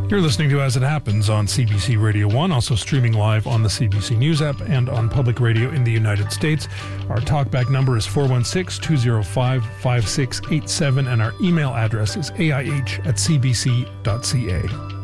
You're listening to As It Happens on CBC Radio 1, also streaming live on the CBC News app and on public radio in the United States. Our talkback number is 416-205-5687, and our email address is aih@cbc.ca.